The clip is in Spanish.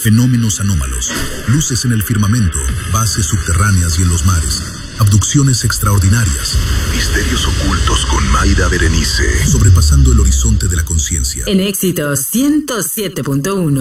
fenómenos anómalos, luces en el firmamento, bases subterráneas y en los mares, abducciones extraordinarias, misterios ocultos con Mayra Berenice, sobrepasando el horizonte de la conciencia. En Éxitos 107.1.